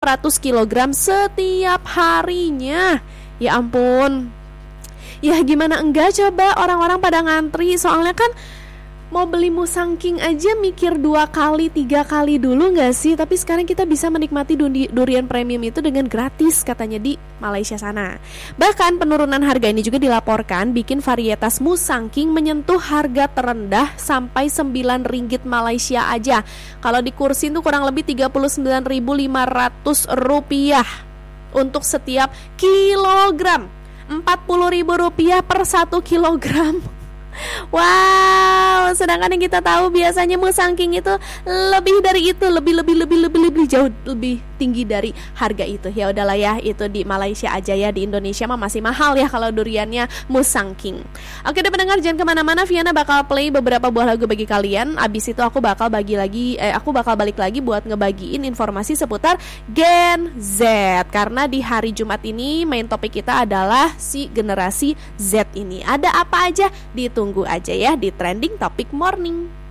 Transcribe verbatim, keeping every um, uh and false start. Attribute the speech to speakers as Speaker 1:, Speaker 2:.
Speaker 1: ratus kilogram setiap harinya. Ya ampun. Ya gimana enggak coba, orang-orang pada ngantri. Soalnya kan mau beli Musang King aja mikir dua kali, tiga kali dulu gak sih? Tapi sekarang kita bisa menikmati durian premium itu dengan gratis katanya di Malaysia sana. Bahkan penurunan harga ini juga dilaporkan bikin varietas Musang King menyentuh harga terendah sampai sembilan ringgit Malaysia aja. Kalau dikursin tuh kurang lebih tiga puluh sembilan ribu lima ratus rupiah untuk setiap kilogram. Empat puluh ribu rupiah per satu kilogram. Wow, sedangkan yang kita tahu biasanya Musang King itu lebih dari itu, lebih lebih lebih lebih lebih jauh lebih tinggi dari harga itu. Ya udahlah ya, itu di Malaysia aja ya, di Indonesia mah masih mahal ya kalau duriannya Musang King. Oke deh pendengar, jangan kemana-mana, Viana bakal play beberapa buah lagu bagi kalian. Abis itu aku bakal bagi lagi, eh aku bakal balik lagi buat ngebagiin informasi seputar Gen Z. Karena di hari Jumat ini main topik kita adalah si generasi Z ini. Ada apa aja? Ditunggu aja ya di Trending Topic Morning.